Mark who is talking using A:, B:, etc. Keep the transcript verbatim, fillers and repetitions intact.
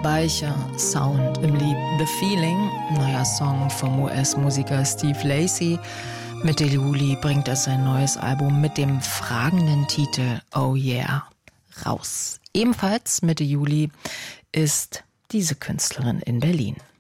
A: weicher Sound im Lied The Feeling, neuer Song vom U S-Musiker Steve Lacy. Mitte Juli bringt er sein neues Album mit dem fragenden Titel Oh Yeah raus. Ebenfalls Mitte Juli ist diese Künstlerin in Berlin.